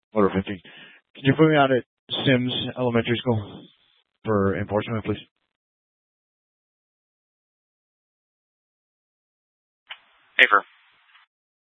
Order 50. Can you put me on at Sims Elementary School for enforcement, please? Afer.